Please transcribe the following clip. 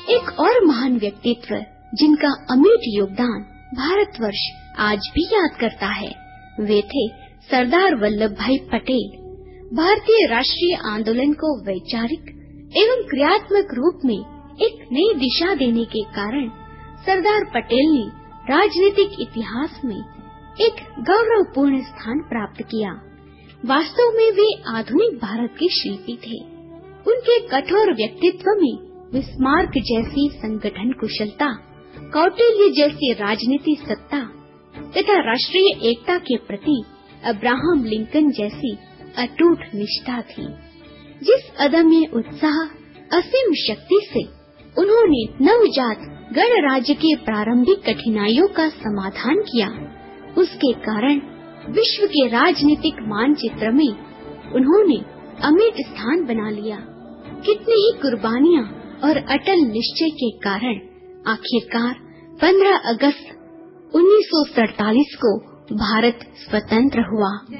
एक और महान व्यक्तित्व जिनका अमिट योगदान भारतवर्ष आज भी याद करता है, वे थे सरदार वल्लभ भाई पटेल। भारतीय राष्ट्रीय आंदोलन को वैचारिक एवं क्रियात्मक रूप में एक नई दिशा देने के कारण सरदार पटेल ने राजनीतिक इतिहास में एक गौरवपूर्ण स्थान प्राप्त किया। वास्तव में वे आधुनिक भारत के शिल्पी थे। उनके कठोर व्यक्तित्व में बिस्मार्क जैसी संगठन कुशलता, कौटिल्य जैसी राजनीति सत्ता तथा राष्ट्रीय एकता के प्रति अब्राहम लिंकन जैसी अटूट निष्ठा थी। जिस अदम्य उत्साह, असीम शक्ति से उन्होंने नवजात गणराज्य के प्रारंभिक कठिनाइयों का समाधान किया, उसके कारण विश्व के राजनीतिक मानचित्र में उन्होंने अमिट स्थान बना लिया। कितनी ही कुर्बानियां और अटल निश्चय के कारण आखिरकार 15 अगस्त 1947 को भारत स्वतंत्र हुआ।